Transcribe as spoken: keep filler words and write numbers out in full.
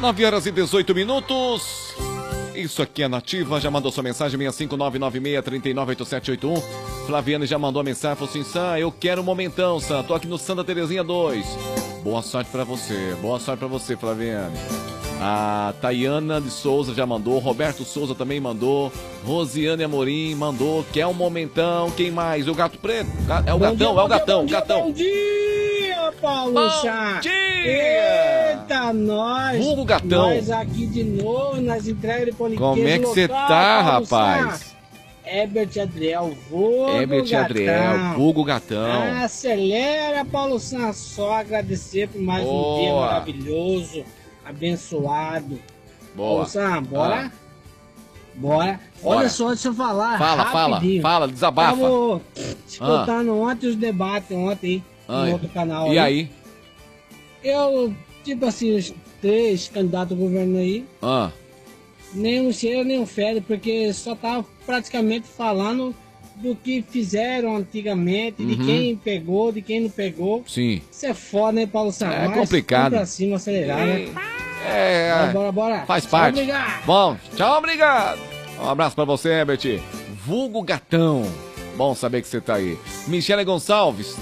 nove horas e dezoito minutos. Isso aqui é Nativa. Já mandou sua mensagem seis cinco nove nove seis três nove oito sete oito um. Flaviane já mandou a mensagem. Falou assim: Sam, eu quero um momentão, Sam. Tô aqui no Santa Terezinha dois. Boa sorte pra você. Boa sorte pra você, Flaviane. A Tayana de Souza já mandou. Roberto Souza também mandou. Rosiane Amorim mandou. Quer um momentão. Quem mais? O Gato Preto? É o Bom Gatão, dia, é o bom Gatão, dia, Gatão. Bom dia, Paulo Bom Sá. dia! Eita, nós. Vulgo Gatão. Nós aqui de novo nas entregas de poliquete. Como é que você tá, rapaz? Herbert Adriel, vulgo Herbert Gatão. Adriel, vulgo Gatão. Acelera, Paulo Sá. Só agradecer por mais Boa. um dia maravilhoso, abençoado. Boa. Paulo Sá, bora? Ah. Bora. Bora. Olha só, deixa eu falar Fala, fala, rapidinho. fala, desabafa. Tava escutando ontem os debates, ontem, Ah, no outro canal. E aí? Eu, tipo assim, os três candidatos ao governo aí, Ah, nem um cheiro, nem um fede, porque só tava praticamente falando do que fizeram antigamente, de Uhum. quem pegou, de quem não pegou. sim. Isso é foda, né, Paulo Sá? É Mas complicado. vamos pra cima, acelerar, né? É, Bora, bora, bora. faz Tchau, parte. obrigado. Bom, tchau, obrigado. Um abraço pra você, Herbert. Vulgo Gatão. Bom saber que você tá aí. Michele Gonçalves.